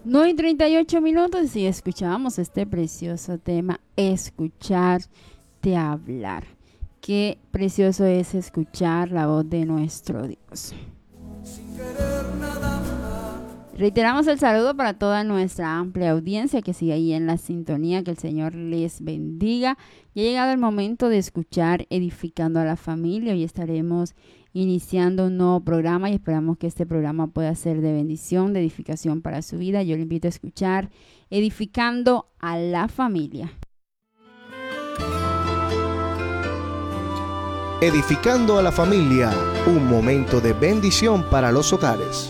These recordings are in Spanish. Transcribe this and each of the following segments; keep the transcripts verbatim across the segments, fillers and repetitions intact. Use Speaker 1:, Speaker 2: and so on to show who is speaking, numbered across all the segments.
Speaker 1: nueve y treinta y ocho minutos y escuchábamos este precioso tema, escucharte hablar. Qué precioso es escuchar la voz de nuestro Dios. Reiteramos el saludo para toda nuestra amplia audiencia que sigue ahí en la sintonía, que el Señor les bendiga. Ya ha llegado el momento de escuchar Edificando a la Familia. Hoy estaremos iniciando un nuevo programa y esperamos que este programa pueda ser de bendición, de edificación para su vida. Yo le invito a escuchar Edificando a la Familia.
Speaker 2: Edificando a la Familia, un momento de bendición para los hogares.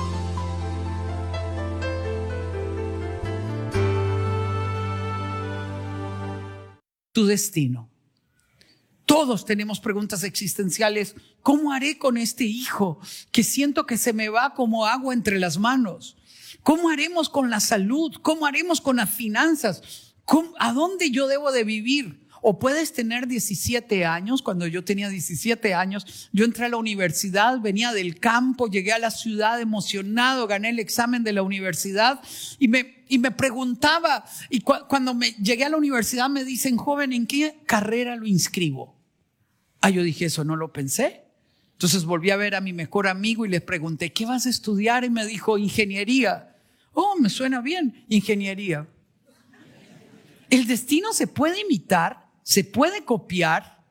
Speaker 3: Tu destino. Todos tenemos preguntas existenciales. ¿Cómo haré con este hijo que siento que se me va como agua entre las manos? ¿Cómo haremos con la salud? ¿Cómo haremos con las finanzas? ¿Cómo, ¿A dónde yo debo de vivir? O puedes tener diecisiete años. Cuando yo tenía diecisiete años, yo entré a la universidad, venía del campo, llegué a la ciudad emocionado, gané el examen de la universidad y me, y me preguntaba, y cu- cuando me llegué a la universidad me dicen, joven, ¿en qué carrera lo inscribo? Ah, yo dije, eso no lo pensé. Entonces volví a ver a mi mejor amigo y le pregunté, ¿qué vas a estudiar? Y me dijo, ingeniería. Oh, me suena bien, ingeniería. ¿El destino se puede imitar? ¿Se puede copiar?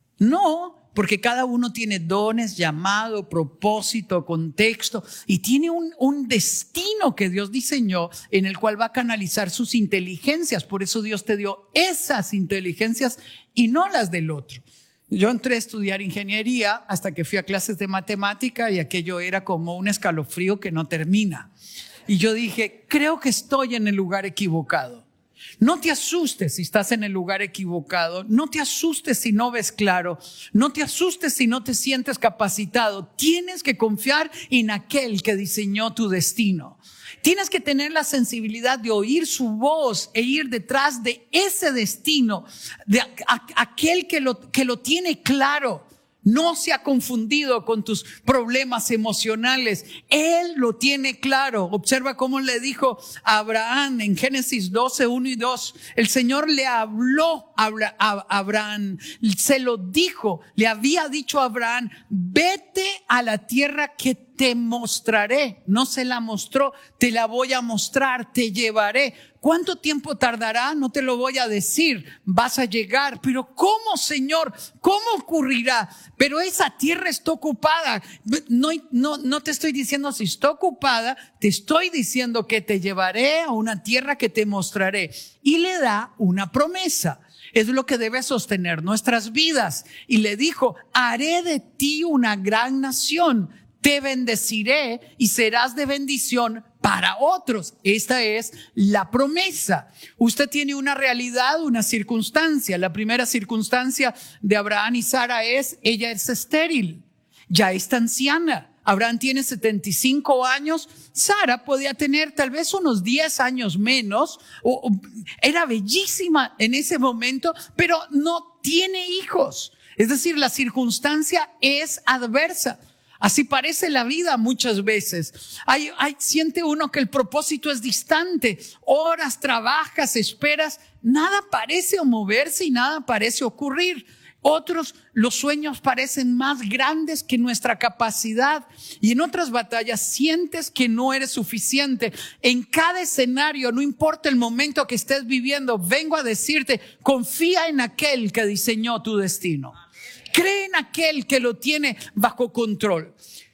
Speaker 3: No, porque cada uno tiene dones, llamado, propósito, contexto y tiene un, un destino que Dios diseñó en el cual va a canalizar sus inteligencias. Por eso Dios te dio esas inteligencias y no las del otro. Yo entré a estudiar ingeniería hasta que fui a clases de matemática y aquello era como un escalofrío que no termina. Y yo dije, creo que estoy en el lugar equivocado. No te asustes si estás en el lugar equivocado. No te asustes si no ves claro. No te asustes si no te sientes capacitado. Tienes que confiar en aquel que diseñó tu destino. Tienes que tener la sensibilidad de oír su voz e ir detrás de ese destino, de a, a, aquel que lo, que lo tiene claro. No se ha confundido con tus problemas emocionales. Él lo tiene claro. Observa cómo le dijo a Abraham en Génesis doce, uno y dos. El Señor le habló a Abraham, se lo dijo, le había dicho a Abraham, vete a la tierra que te mostraré. No se la mostró, te la voy a mostrar, te llevaré. ¿Cuánto tiempo tardará? No te lo voy a decir. Vas a llegar. Pero ¿cómo, Señor? ¿Cómo ocurrirá? Pero esa tierra está ocupada. No, no, no te estoy diciendo si está ocupada. Te estoy diciendo que te llevaré a una tierra que te mostraré. Y le da una promesa. Es lo que debe sostener nuestras vidas. Y le dijo, haré de ti una gran nación. Te bendeciré y serás de bendición para otros. Esta es la promesa. Usted tiene una realidad, una circunstancia. La primera circunstancia de Abraham y Sara es, ella es estéril, ya está anciana. Abraham tiene setenta y cinco años, Sara podía tener tal vez unos diez años menos, o, o, era bellísima en ese momento, pero no tiene hijos. Es decir, la circunstancia es adversa. Así parece la vida muchas veces. Hay, hay, siente uno que el propósito es distante. Horas trabajas, esperas, nada parece moverse y nada parece ocurrir. Otros, los sueños parecen más grandes que nuestra capacidad. Y en otras batallas sientes que no eres suficiente. En cada escenario, no importa el momento que estés viviendo, vengo a decirte, confía en aquel que diseñó tu destino. Cree en aquel que lo tiene bajo control.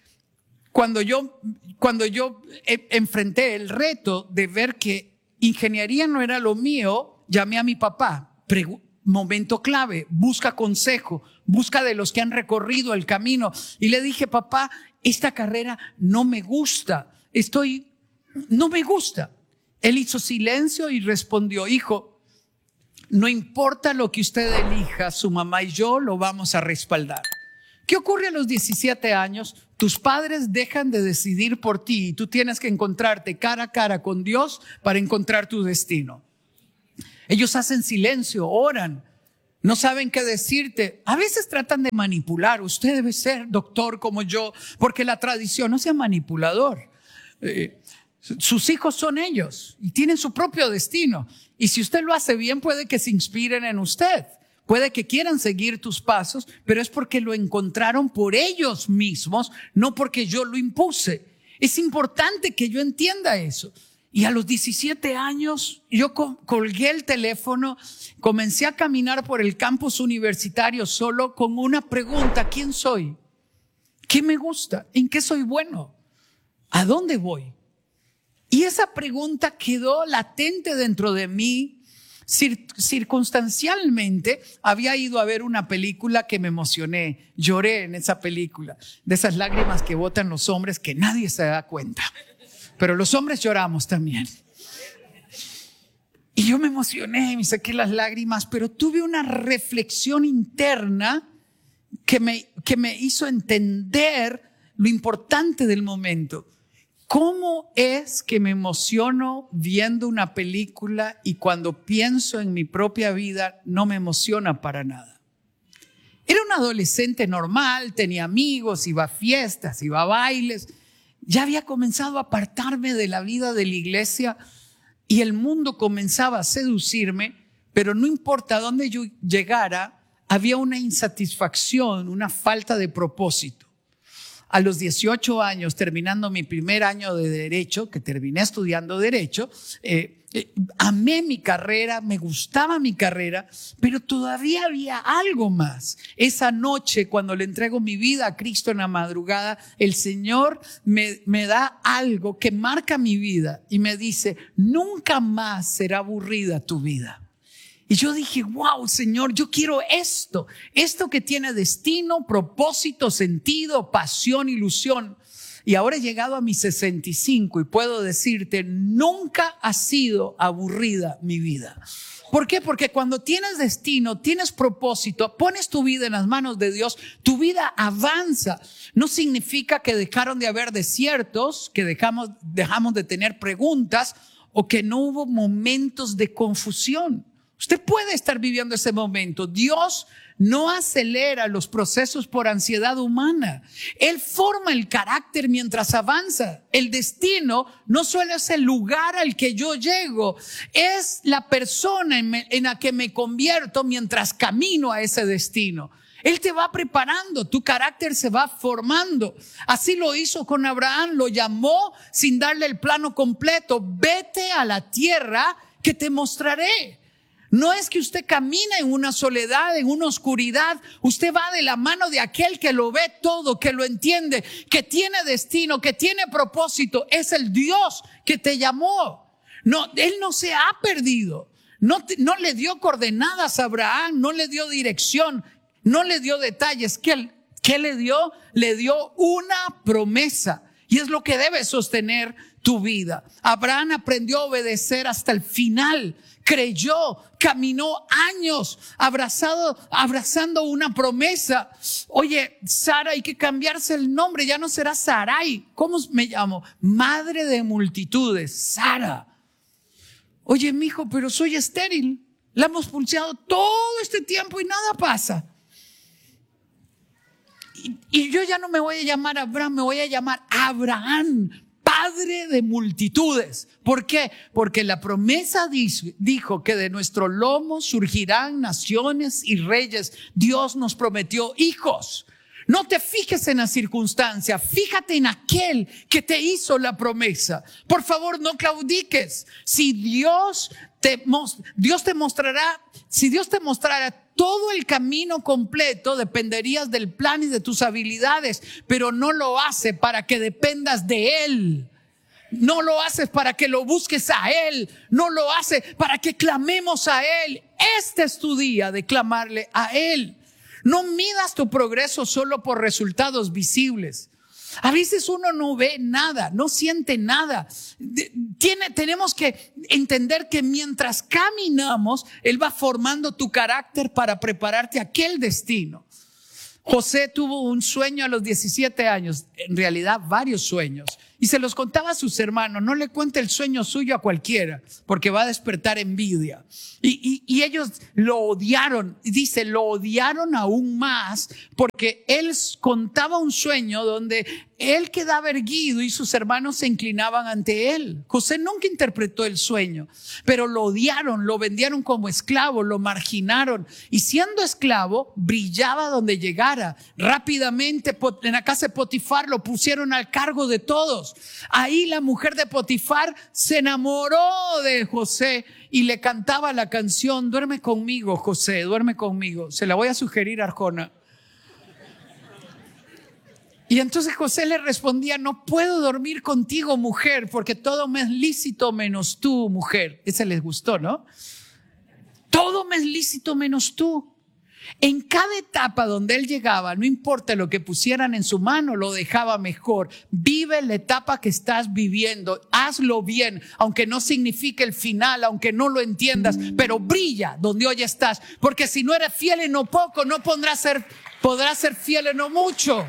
Speaker 3: Cuando yo, cuando yo eh, enfrenté el reto de ver que ingeniería no era lo mío, llamé a mi papá. Pregu- momento clave, busca consejo, busca de los que han recorrido el camino. Y le dije, papá, esta carrera no me gusta. Estoy, no me gusta. Él hizo silencio y respondió, hijo, no importa lo que usted elija, su mamá y yo lo vamos a respaldar. ¿Qué ocurre a los diecisiete años? Tus padres dejan de decidir por ti y tú tienes que encontrarte cara a cara con Dios para encontrar tu destino. Ellos hacen silencio, oran, no saben qué decirte. A veces tratan de manipular. Usted debe ser doctor como yo, porque la tradición, no sea manipulador. Eh, Sus hijos son ellos y tienen su propio destino. Y si usted lo hace bien, puede que se inspiren en usted. Puede que quieran seguir tus pasos, pero es porque lo encontraron por ellos mismos, no porque yo lo impuse. Es importante que yo entienda eso. Y a los diecisiete años yo colgué el teléfono, comencé a caminar por el campus universitario solo con una pregunta: ¿quién soy? ¿Qué me gusta? ¿En qué soy bueno? ¿A dónde voy? Y esa pregunta quedó latente dentro de mí. Cir- circunstancialmente había ido a ver una película que me emocioné, lloré en esa película, de esas lágrimas que botan los hombres que nadie se da cuenta, pero los hombres lloramos también. Y yo me emocioné, me saqué las lágrimas, pero tuve una reflexión interna que me, que me hizo entender lo importante del momento. ¿Cómo es que me emociono viendo una película y cuando pienso en mi propia vida no me emociona para nada? Era un adolescente normal, tenía amigos, iba a fiestas, iba a bailes. Ya había comenzado a apartarme de la vida de la iglesia y el mundo comenzaba a seducirme, pero no importa dónde yo llegara, había una insatisfacción, una falta de propósito. A los dieciocho años, terminando mi primer año de Derecho, que terminé estudiando Derecho, eh, eh, amé mi carrera, me gustaba mi carrera, pero todavía había algo más. Esa noche, cuando le entrego mi vida a Cristo en la madrugada, el Señor me, me da algo que marca mi vida y me dice: nunca más será aburrida tu vida. Y yo dije: wow, Señor, yo quiero esto, esto que tiene destino, propósito, sentido, pasión, ilusión. Y ahora he llegado a mis sesenta y cinco y puedo decirte: nunca ha sido aburrida mi vida. ¿Por qué? Porque cuando tienes destino, tienes propósito, pones tu vida en las manos de Dios, tu vida avanza. No significa que dejaron de haber desiertos, que dejamos, dejamos de tener preguntas o que no hubo momentos de confusión. Usted puede estar viviendo ese momento. Dios no acelera los procesos por ansiedad humana. Él forma el carácter mientras avanza. El destino no solo es el lugar al que yo llego, es la persona en, me, en la que me convierto mientras camino a ese destino. Él te va preparando, tu carácter se va formando. Así lo hizo con Abraham, lo llamó sin darle el plano completo. Vete a la tierra que te mostraré. No es que usted camina en una soledad, en una oscuridad. Usted va de la mano de aquel que lo ve todo, que lo entiende, que tiene destino, que tiene propósito. Es el Dios que te llamó. No, Él no se ha perdido. No, te, no le dio coordenadas a Abraham, no le dio dirección, no le dio detalles. ¿Qué, qué le dio? Le dio una promesa. Y es lo que debe sostener tu vida. Abraham aprendió a obedecer hasta el final. Creyó, caminó años abrazado, abrazando una promesa. Oye, Sara, hay que cambiarse el nombre, ya no será Sarai. ¿Cómo me llamo? Madre de multitudes, Sara. Oye, mijo, pero soy estéril. La hemos pulseado todo este tiempo y nada pasa. Y, y yo ya no me voy a llamar Abraham, me voy a llamar Abraham, padre de multitudes. ¿Por qué? Porque la promesa dijo que de nuestro lomo surgirán naciones y reyes. Dios nos prometió hijos. No te fijes en la circunstancia, fíjate en aquel que te hizo la promesa. Por favor, no claudiques. Si Dios te, Dios te mostrará, si Dios te mostrara todo el camino completo, dependerías del plan y de tus habilidades, pero no lo hace para que dependas de Él. No lo haces para que lo busques a Él. No lo hace para que clamemos a Él. Este es tu día de clamarle a Él. No midas tu progreso solo por resultados visibles. A veces uno no ve nada, no siente nada. Tiene, tenemos que entender que mientras caminamos, Él va formando tu carácter para prepararte a aquel destino. José tuvo un sueño a los diecisiete años, en realidad varios sueños, y se los contaba a sus hermanos. No le cuente el sueño suyo a cualquiera, porque va a despertar envidia. Y, y, y ellos lo odiaron, dice, lo odiaron aún más, porque él contaba un sueño donde él quedaba erguido y sus hermanos se inclinaban ante él. José nunca interpretó el sueño, pero lo odiaron, lo vendieron como esclavo, lo marginaron. Y siendo esclavo, brillaba donde llegara. Rápidamente en la casa de Potifar lo pusieron al cargo de todos. Ahí la mujer de Potifar se enamoró de José y le cantaba la canción: duerme conmigo, José, duerme conmigo. Se la voy a sugerir a Arjona. Y entonces José le respondía: no puedo dormir contigo, mujer, porque todo me es lícito menos tú, mujer. Ese les gustó, ¿no? Todo me es lícito menos tú. En cada etapa donde él llegaba, no importa lo que pusieran en su mano, lo dejaba mejor. Vive la etapa que estás viviendo, hazlo bien, aunque no signifique el final, aunque no lo entiendas, pero brilla donde hoy estás, porque si no eres fiel en lo poco, no podrás ser, podrás ser fiel en lo mucho.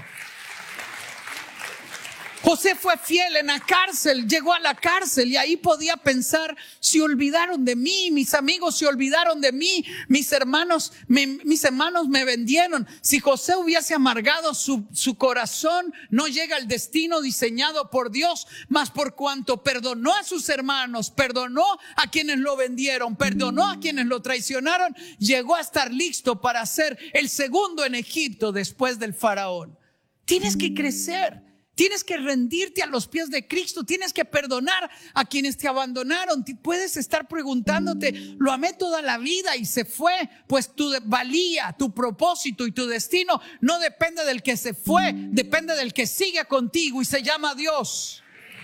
Speaker 3: José fue fiel en la cárcel, llegó a la cárcel y ahí podía pensar: se olvidaron de mí, mis amigos se olvidaron de mí, mis hermanos me, mis hermanos me vendieron. Si José hubiese amargado su, su corazón, no llega al destino diseñado por Dios. Mas por cuanto perdonó a sus hermanos, perdonó a quienes lo vendieron, perdonó a quienes lo traicionaron, llegó a estar listo para ser el segundo en Egipto después del faraón. Tienes que crecer. Tienes que rendirte a los pies de Cristo. Tienes que perdonar a quienes te abandonaron. Puedes estar preguntándote: lo amé toda la vida y se fue. Pues tu valía, tu propósito y tu destino no depende del que se fue, depende del que sigue contigo y se llama Dios.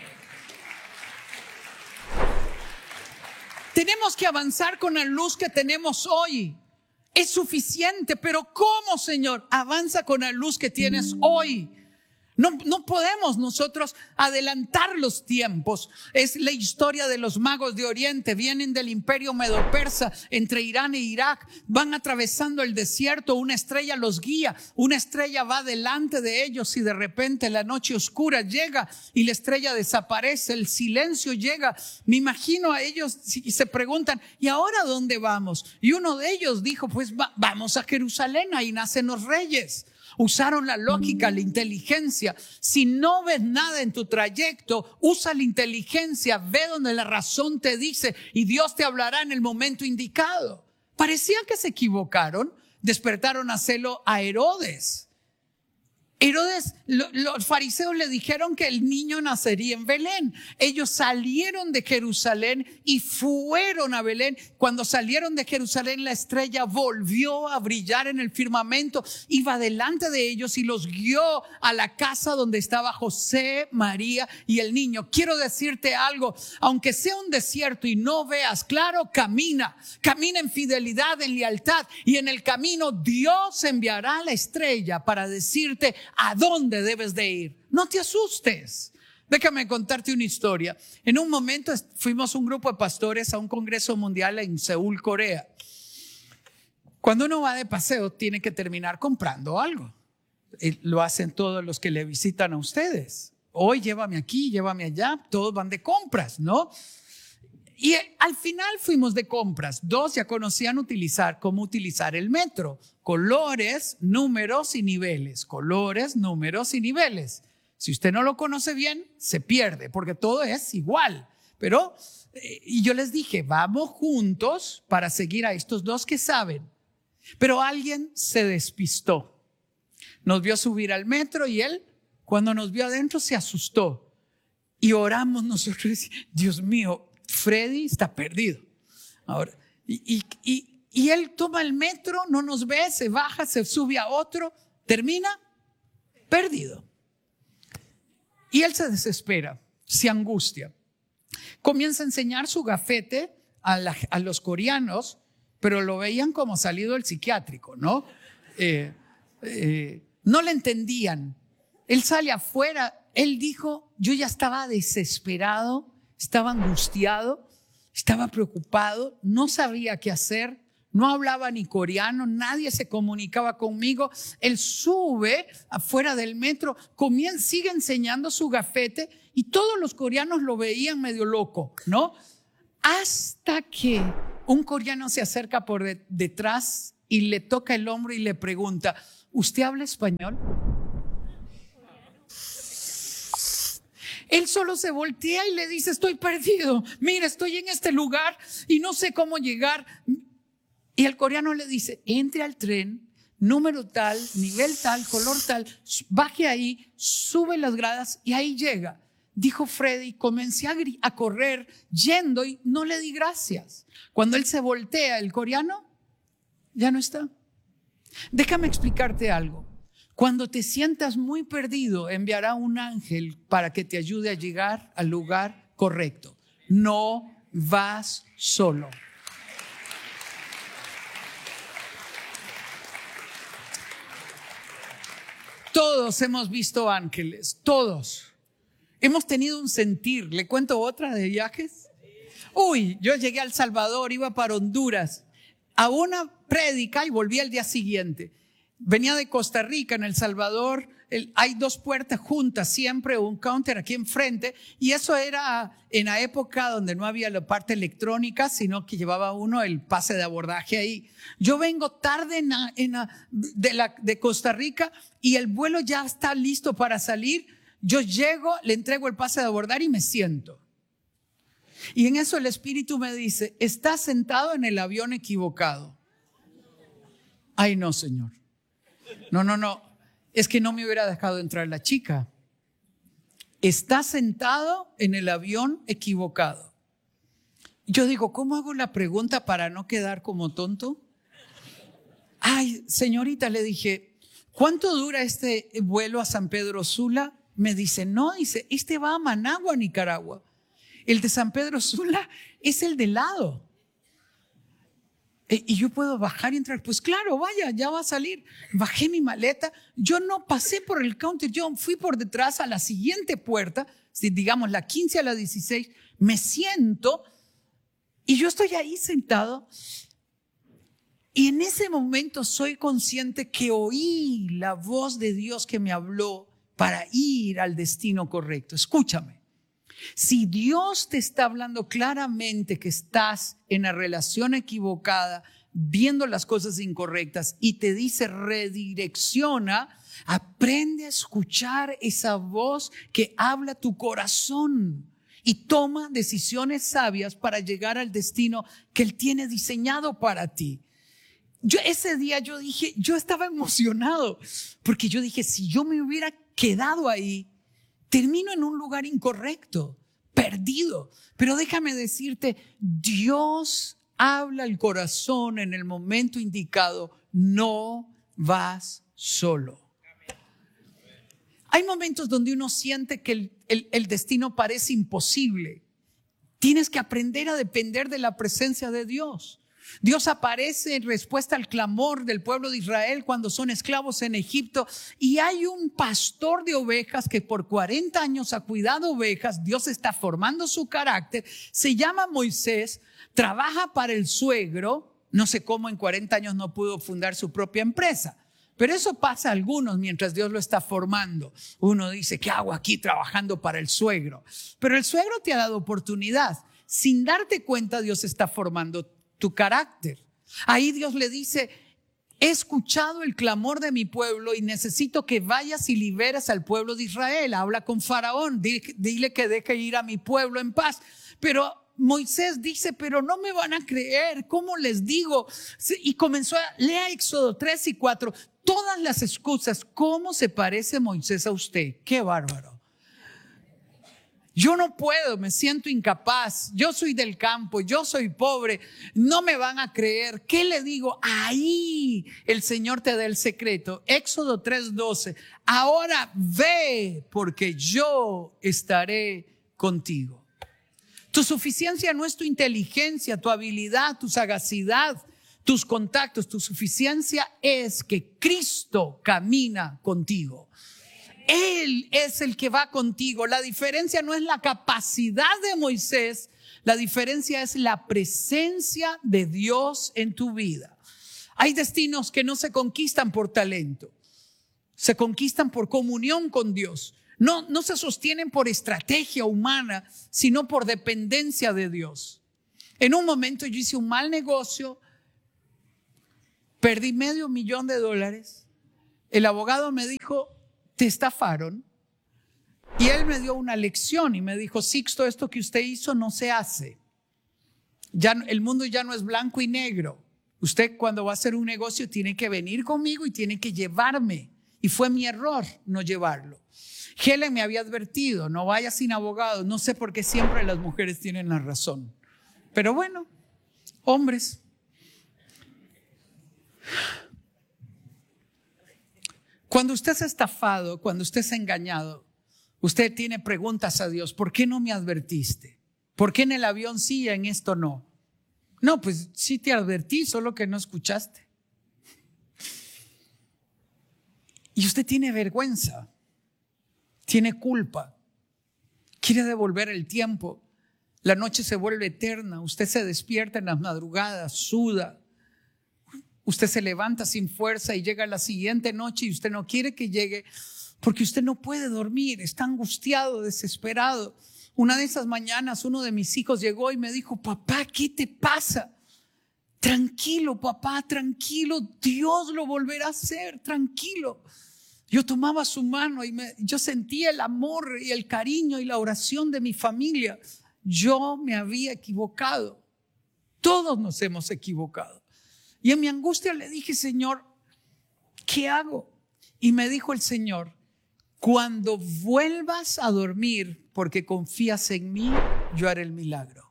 Speaker 3: Tenemos que avanzar con la luz que tenemos hoy. Es suficiente, pero ¿cómo, Señor? Avanza con la luz que tienes hoy. No, no podemos nosotros adelantar los tiempos. Es la historia de los magos de Oriente. Vienen del imperio medo-persa entre Irán e Irak. Van atravesando el desierto. Una estrella los guía. Una estrella va delante de ellos y de repente la noche oscura llega y la estrella desaparece. El silencio llega. Me imagino a ellos y se preguntan: ¿y ahora dónde vamos? Y uno de ellos dijo: pues va, vamos a Jerusalén, ahí nacen los reyes. Usaron la lógica, la inteligencia. Si no ves nada en tu trayecto, usa la inteligencia, ve donde la razón te dice y Dios te hablará en el momento indicado. Parecían que se equivocaron, despertaron a celo a Herodes. Herodes, lo, los fariseos le dijeron que el niño nacería en Belén. Ellos salieron de Jerusalén y fueron a Belén. Cuando salieron de Jerusalén, la estrella volvió a brillar en el firmamento. Iba delante de ellos y los guió a la casa donde estaba José, María y el niño. Quiero decirte algo: aunque sea un desierto y no veas claro, camina. Camina en fidelidad, en lealtad, y en el camino Dios enviará la estrella para decirte a dónde debes de ir. No te asustes. Déjame contarte una historia. En un momento fuimos un grupo de pastores a un congreso mundial en Seúl, Corea. Cuando uno va de paseo, tiene que terminar comprando algo. Lo hacen todos los que le visitan a ustedes. Hoy llévame aquí, llévame allá. Todos van de compras, ¿no? Y al final fuimos de compras. Dos ya conocían utilizar cómo utilizar el metro. Colores, números y niveles. Colores, números y niveles. Si usted no lo conoce bien, se pierde, porque todo es igual. Pero, eh, y yo les dije: vamos juntos para seguir a estos dos que saben. Pero alguien se despistó. Nos vio subir al metro y él, cuando nos vio adentro, se asustó. Y oramos nosotros: Dios mío, Freddy está perdido. Ahora, y, y, y, y él toma el metro, no nos ve, se baja, se sube a otro, termina perdido. Y él se desespera, se angustia. Comienza a enseñar su gafete a, la, a los coreanos, pero lo veían como salido del psiquiátrico, ¿no? Eh, eh, no le entendían. Él sale afuera, él dijo: yo ya estaba desesperado. Estaba angustiado, estaba preocupado, no sabía qué hacer, no hablaba ni coreano, nadie se comunicaba conmigo. Él sube afuera del metro, comienza, sigue enseñando su gafete y todos los coreanos lo veían medio loco, ¿no? Hasta que un coreano se acerca por de, detrás y le toca el hombro y le pregunta: ¿usted habla español? Él solo se voltea y le dice, estoy perdido, mira, estoy en este lugar y no sé cómo llegar. Y el coreano le dice, entre al tren, número tal, nivel tal, color tal, baje ahí, sube las gradas y ahí llega. Dijo Freddy, comencé a, a correr yendo y no le di gracias. Cuando él se voltea, el coreano ya no está. Déjame explicarte algo. Cuando te sientas muy perdido, enviará un ángel para que te ayude a llegar al lugar correcto. No vas solo. Todos hemos visto ángeles, todos. Hemos tenido un sentir. ¿Le cuento otra de viajes? Uy, yo llegué a El Salvador, iba para Honduras a una prédica y volví al día siguiente. Venía de Costa Rica, en El Salvador, el, hay dos puertas juntas, siempre un counter aquí enfrente, y eso era en la época donde no había la parte electrónica, sino que llevaba uno el pase de abordaje ahí. Yo vengo tarde en la, en la, de, la, de Costa Rica y el vuelo ya está listo para salir. Yo llego, le entrego el pase de abordar y me siento. Y en eso el Espíritu me dice, estás sentado en el avión equivocado. Ay, no, Señor. No, no, no. Es que no me hubiera dejado entrar la chica. Estás sentado en el avión equivocado. Yo digo, ¿cómo hago la pregunta para no quedar como tonto? Ay, señorita, le dije, ¿cuánto dura este vuelo a San Pedro Sula? Me dice, no, dice, este va a Managua, Nicaragua. El de San Pedro Sula es el de lado. Y yo puedo bajar y entrar. Pues claro, vaya, ya va a salir. Bajé mi maleta. Yo no pasé por el counter. Yo fui por detrás a la siguiente puerta, digamos la quince a la dieciséis. Me siento y yo estoy ahí sentado. Y en ese momento soy consciente que oí la voz de Dios que me habló para ir al destino correcto. Escúchame. Si Dios te está hablando claramente que estás en la relación equivocada, viendo las cosas incorrectas y te dice redirecciona, aprende a escuchar esa voz que habla tu corazón y toma decisiones sabias para llegar al destino que Él tiene diseñado para ti. Yo ese día yo dije, yo estaba emocionado porque yo dije, si yo me hubiera quedado ahí, termino en un lugar incorrecto, perdido. Pero déjame decirte, Dios habla al corazón en el momento indicado. No vas solo. Hay momentos donde uno siente que el, el, el destino parece imposible. Tienes que aprender a depender de la presencia de Dios. Dios aparece en respuesta al clamor del pueblo de Israel cuando son esclavos en Egipto, y hay un pastor de ovejas que por cuarenta años ha cuidado ovejas. Dios está formando su carácter, se llama Moisés, trabaja para el suegro. No sé cómo en cuarenta años no pudo fundar su propia empresa, pero eso pasa a algunos mientras Dios lo está formando. Uno dice, ¿qué hago aquí trabajando para el suegro? Pero el suegro te ha dado oportunidad. Sin darte cuenta, Dios está formando tu carácter. Ahí Dios le dice, he escuchado el clamor de mi pueblo y necesito que vayas y liberes al pueblo de Israel. Habla con Faraón, dile que deje ir a mi pueblo en paz. Pero Moisés dice, pero no me van a creer, ¿cómo les digo? Y comenzó a leer Éxodo tres y cuatro, todas las excusas. ¿Cómo se parece Moisés a usted? ¡Qué bárbaro! Yo no puedo, me siento incapaz, yo soy del campo, yo soy pobre, no me van a creer. ¿Qué le digo? Ahí el Señor te da el secreto. Éxodo tres doce, ahora ve porque yo estaré contigo. Tu suficiencia no es tu inteligencia, tu habilidad, tu sagacidad, tus contactos. Tu suficiencia es que Cristo camina contigo. Él es el que va contigo. La diferencia no es la capacidad de Moisés, la diferencia es la presencia de Dios en tu vida. Hay destinos que no se conquistan por talento, se conquistan por comunión con Dios. No, no se sostienen por estrategia humana, sino por dependencia de Dios. En un momento yo hice un mal negocio, perdí medio millón de dólares. El abogado me dijo, te estafaron. Y él me dio una lección y me dijo: Sixto, esto que usted hizo no se hace. Ya, el mundo ya no es blanco y negro. Usted, cuando va a hacer un negocio, tiene que venir conmigo y tiene que llevarme. Y fue mi error no llevarlo. Helen me había advertido: no vaya sin abogado. No sé por qué siempre las mujeres tienen la razón. Pero bueno, hombres. Cuando usted es estafado, cuando usted es engañado, usted tiene preguntas a Dios: ¿por qué no me advertiste? ¿Por qué en el avión sí y en esto no? No, pues sí te advertí, solo que no escuchaste. Y usted tiene vergüenza, tiene culpa, quiere devolver el tiempo. La noche se vuelve eterna, usted se despierta en las madrugadas, suda. Usted se levanta sin fuerza y llega la siguiente noche y usted no quiere que llegue porque usted no puede dormir, está angustiado, desesperado. Una de esas mañanas uno de mis hijos llegó y me dijo: papá, ¿qué te pasa? Tranquilo, papá, tranquilo, Dios lo volverá a hacer, tranquilo. Yo tomaba su mano y me, yo sentía el amor y el cariño y la oración de mi familia. Yo me había equivocado, todos nos hemos equivocado. Y en mi angustia le dije: Señor, ¿qué hago? Y me dijo el Señor: cuando vuelvas a dormir porque confías en mí, yo haré el milagro.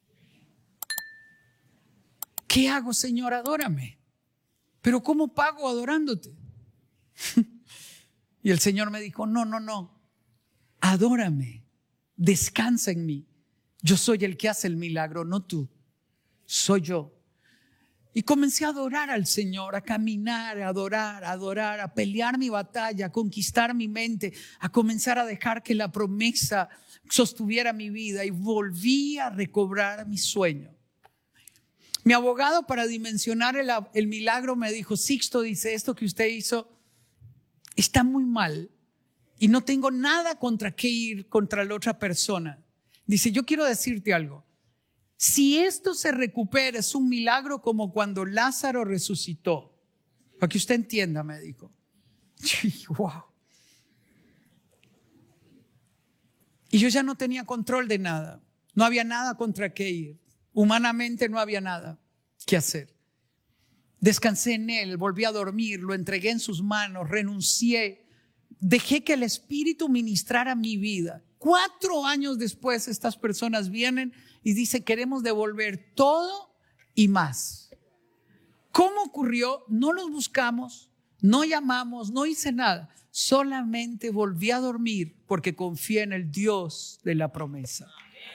Speaker 3: ¿Qué hago, Señor? Adórame. ¿Pero cómo pago adorándote? Y el Señor me dijo: no, no, no. Adórame. Descansa en mí. Yo soy el que hace el milagro, no tú. Soy yo. Y comencé a adorar al Señor, a caminar, a adorar, a adorar, a pelear mi batalla, a conquistar mi mente, a comenzar a dejar que la promesa sostuviera mi vida, y volví a recobrar mi sueño. Mi abogado, para dimensionar el, el milagro, me dijo: Sixto, dice, esto que usted hizo está muy mal y no tengo nada contra qué ir contra la otra persona. Dice: yo quiero decirte algo. Si esto se recupera, es un milagro como cuando Lázaro resucitó. Para que usted entienda, me dijo. Wow. Y yo ya no tenía control de nada. No había nada contra qué ir. Humanamente no había nada que hacer. Descansé en Él, volví a dormir, lo entregué en sus manos, renuncié. Dejé que el Espíritu ministrara mi vida. Cuatro años después, estas personas vienen y dicen: queremos devolver todo y más. ¿Cómo ocurrió? No los buscamos, no llamamos, no hice nada. Solamente volví a dormir porque confié en el Dios de la promesa.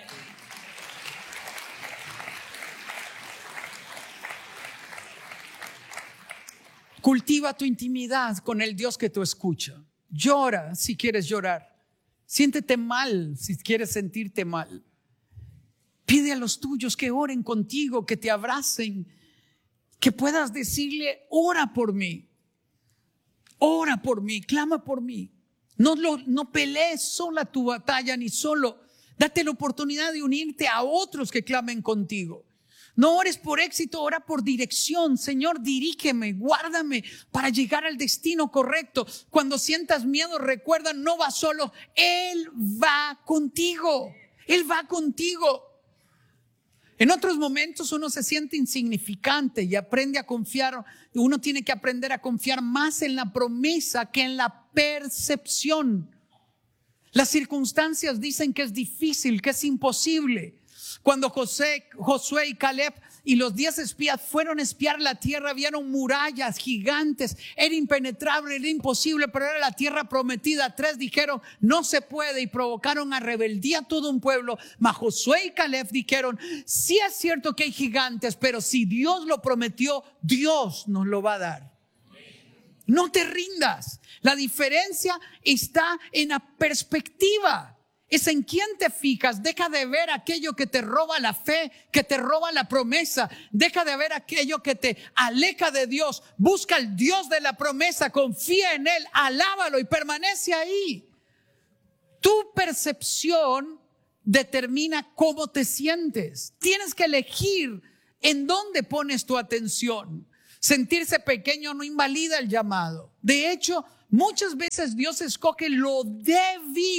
Speaker 3: Cultiva tu intimidad con el Dios que tú escuchas. Llora si quieres llorar. Siéntete mal si quieres sentirte mal. Pide a los tuyos que oren contigo, que te abracen, que puedas decirle: ora por mí, ora por mí, clama por mí. No, lo, no pelees sola tu batalla ni solo. Date la oportunidad de unirte a otros que clamen contigo. No ores por éxito, ora por dirección. Señor, dirígeme, guárdame para llegar al destino correcto. Cuando sientas miedo, recuerda, no vas solo, Él va contigo. Él va contigo. En otros momentos uno se siente insignificante y aprende a confiar. Uno tiene que aprender a confiar más en la promesa que en la percepción. Las circunstancias dicen que es difícil, que es imposible. Cuando José, Josué y Caleb y los diez espías fueron a espiar la tierra, vieron murallas gigantes, era impenetrable, era imposible, pero era la tierra prometida. Tres dijeron: no se puede, y provocaron a rebeldía a todo un pueblo. Mas Josué y Caleb dijeron: sí es cierto que hay gigantes, pero si Dios lo prometió, Dios nos lo va a dar. No te rindas. La diferencia está en la perspectiva. Es en quién te fijas. Deja de ver aquello que te roba la fe, que te roba la promesa. Deja de ver aquello que te aleja de Dios. Busca al Dios de la promesa, confía en Él, alábalo y permanece ahí. Tu percepción determina cómo te sientes. Tienes que elegir en dónde pones tu atención. Sentirse pequeño no invalida el llamado. De hecho, muchas veces Dios escoge lo débil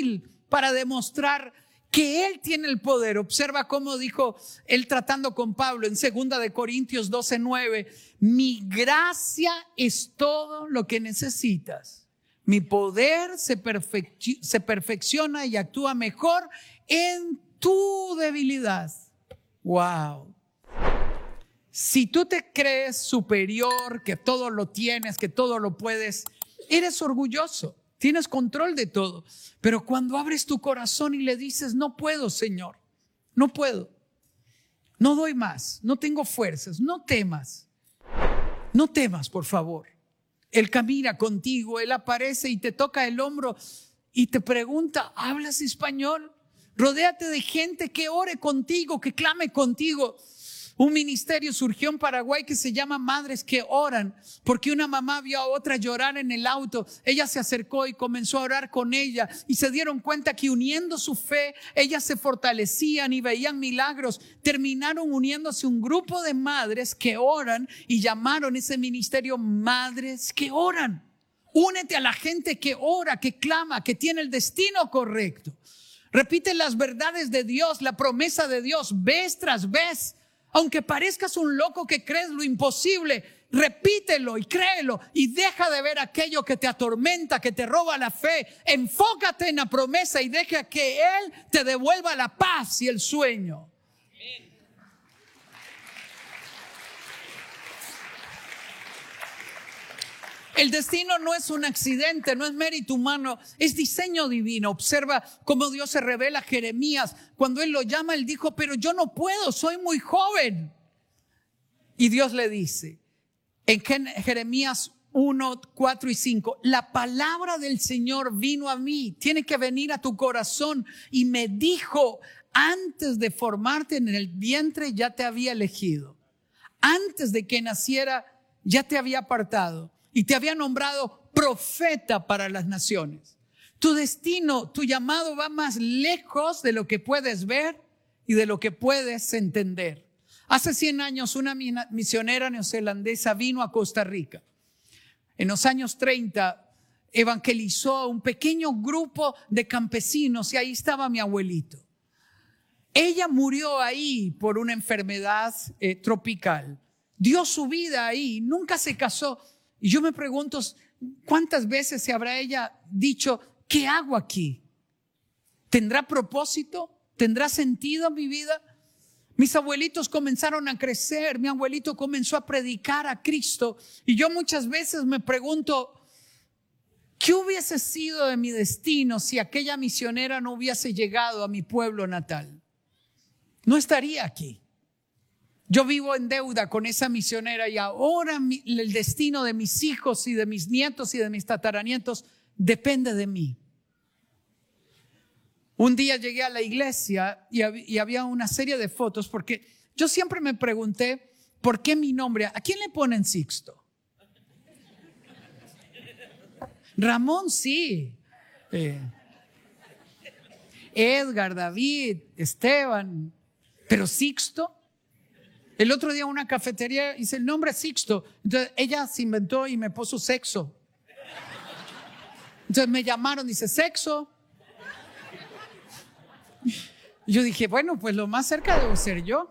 Speaker 3: para demostrar que Él tiene el poder. Observa cómo dijo Él tratando con Pablo en segunda de Corintios doce nueve: mi gracia es todo lo que necesitas. Mi poder se, perfec- se perfecciona y actúa mejor en tu debilidad. Wow. Si tú te crees superior, que todo lo tienes, que todo lo puedes, eres orgulloso, tienes control de todo. Pero cuando abres tu corazón y le dices, no puedo, Señor, no puedo, no doy más, no tengo fuerzas, no temas, no temas, por favor. Él camina contigo, Él aparece y te toca el hombro y te pregunta, ¿hablas español? Rodéate de gente que ore contigo, que clame contigo. Un ministerio surgió en Paraguay que se llama Madres que Oran, porque una mamá vio a otra llorar en el auto. Ella se acercó y comenzó a orar con ella y se dieron cuenta que uniendo su fe, ellas se fortalecían y veían milagros. Terminaron uniéndose un grupo de madres que oran y llamaron ese ministerio Madres que Oran. Únete a la gente que ora, que clama, que tiene el destino correcto. Repite las verdades de Dios, la promesa de Dios, vez tras vez. Aunque parezcas un loco que crees lo imposible, repítelo y créelo y deja de ver aquello que te atormenta, que te roba la fe. Enfócate en la promesa y deja que Él te devuelva la paz y el sueño. El destino no es un accidente, no es mérito humano, es diseño divino. Observa cómo Dios se revela a Jeremías. Cuando Él lo llama, Él dijo, pero yo no puedo, soy muy joven. Y Dios le dice, en Jeremías uno, cuatro y cinco, la palabra del Señor vino a mí, tiene que venir a tu corazón. Y me dijo, antes de formarte en el vientre ya te había elegido. Antes de que naciera ya te había apartado. Y te había nombrado profeta para las naciones. Tu destino, tu llamado va más lejos de lo que puedes ver y de lo que puedes entender. Hace cien años una misionera neozelandesa vino a Costa Rica. En los años treinta evangelizó a un pequeño grupo de campesinos y ahí estaba mi abuelito. Ella murió ahí por una enfermedad eh, tropical. Dio su vida ahí, nunca se casó. Y yo me pregunto, ¿cuántas veces se habrá ella dicho, ¿qué hago aquí? ¿Tendrá propósito? ¿Tendrá sentido mi vida? Mis abuelitos comenzaron a crecer, mi abuelito comenzó a predicar a Cristo. Y yo muchas veces me pregunto, ¿qué hubiese sido de mi destino si aquella misionera no hubiese llegado a mi pueblo natal? No estaría aquí. Yo vivo en deuda con esa misionera y ahora mi, el destino de mis hijos y de mis nietos y de mis tataranietos depende de mí. Un día llegué a la iglesia y, hab, y había una serie de fotos porque yo siempre me pregunté por qué mi nombre, ¿a quién le ponen Sixto? Ramón sí, eh, Edgar, David, Esteban, pero Sixto. El otro día en una cafetería hice el nombre Sixto. Entonces ella se inventó y me puso Sexo. Entonces me llamaron, dice Sexo. Y yo dije, bueno, pues lo más cerca debo ser yo.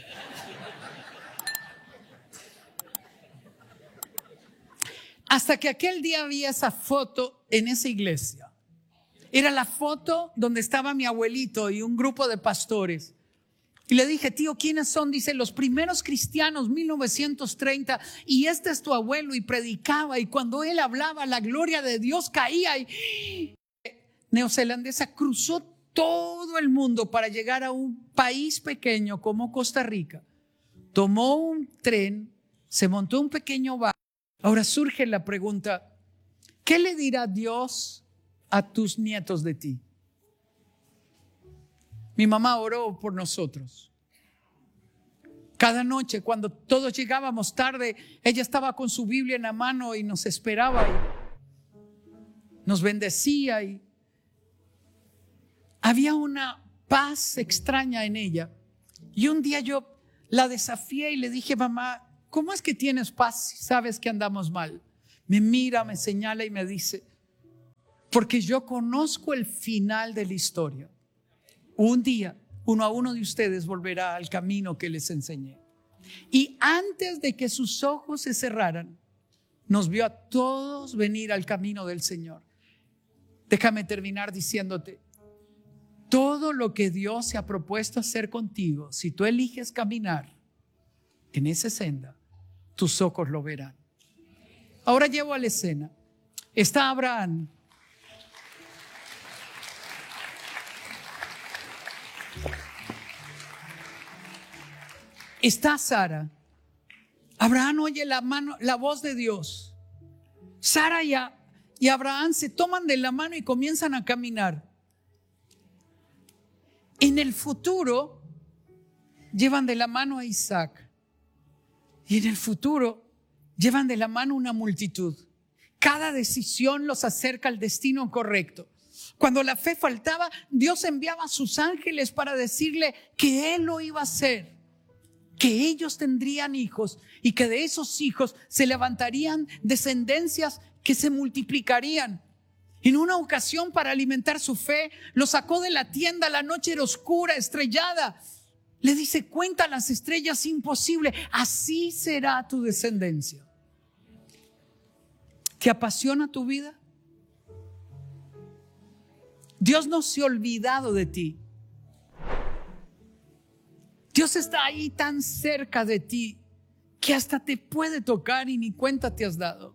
Speaker 3: Hasta que aquel día vi esa foto en esa iglesia. Era la foto donde estaba mi abuelito y un grupo de pastores. Y le dije, tío, ¿quiénes son? Dice, los primeros cristianos, mil novecientos treinta, y este es tu abuelo, y predicaba, y cuando él hablaba, la gloria de Dios caía, y neozelandesa cruzó todo el mundo para llegar a un país pequeño como Costa Rica. Tomó un tren, se montó un pequeño barco. Ahora surge la pregunta, ¿qué le dirá Dios a tus nietos de ti? Mi mamá oró por nosotros. Cada noche, cuando todos llegábamos tarde, ella estaba con su Biblia en la mano y nos esperaba y nos bendecía. Y había una paz extraña en ella. Y un día yo la desafié y le dije, mamá, ¿cómo es que tienes paz si sabes que andamos mal? Me mira, me señala y me dice, porque yo conozco el final de la historia. Un día, uno a uno de ustedes volverá al camino que les enseñé. Y antes de que sus ojos se cerraran, nos vio a todos venir al camino del Señor. Déjame terminar diciéndote, todo lo que Dios se ha propuesto hacer contigo, si tú eliges caminar en esa senda, tus ojos lo verán. Ahora llevo a la escena. Está Abraham. Está Sara. Abraham oye la mano, la voz de Dios. Sara y, a, y Abraham se toman de la mano y comienzan a caminar. En el futuro llevan de la mano a Isaac. Y en el futuro llevan de la mano una multitud. Cada decisión los acerca al destino correcto. Cuando la fe faltaba, Dios enviaba a sus ángeles para decirle que Él lo iba a hacer, que ellos tendrían hijos y que de esos hijos se levantarían descendencias que se multiplicarían. En una ocasión, para alimentar su fe, lo sacó de la tienda, la noche era oscura, estrellada. Le dice, cuenta las estrellas, imposible, así será tu descendencia. ¿Te apasiona tu vida? Dios no se ha olvidado de ti. Dios está ahí tan cerca de ti que hasta te puede tocar y ni cuenta te has dado.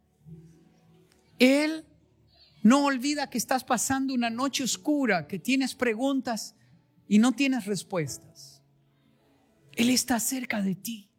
Speaker 3: Él no olvida que estás pasando una noche oscura, que tienes preguntas y no tienes respuestas. Él está cerca de ti.